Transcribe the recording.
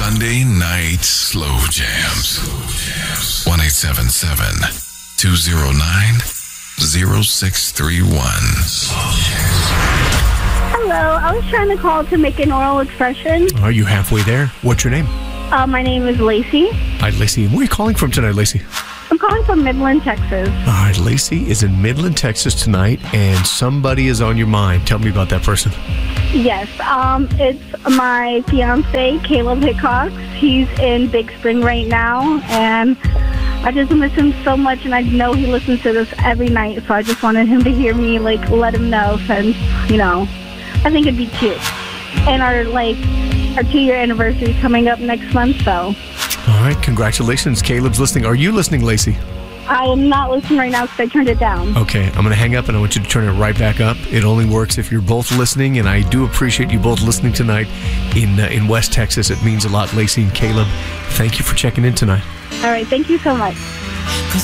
Sunday night slow jams. 1-877-209-0631. Hello, I was trying to call to make an oral expression. Are you halfway there? What's your name? My name is Lacey. Hi, Lacey. Where are you calling from tonight, Lacey? I'm calling from Midland, Texas. All right, Lacey is in Midland, Texas tonight, and somebody is on your mind. Tell me about that person. Yes, it's my fiance, Caleb Hickox. He's in Big Spring right now, and I just miss him so much, and I know he listens to this every night, so I just wanted him to hear me, let him know, since, I think it'd be cute. And our 2-year anniversary is coming up next month, so. All right, congratulations. Caleb's listening. Are you listening, Lacey? I am not listening right now because I turned it down. Okay, I'm going to hang up, and I want you to turn it right back up. It only works if you're both listening, and I do appreciate you both listening tonight in West Texas. It means a lot, Lacey and Caleb. Thank you for checking in tonight. All right, thank you so much.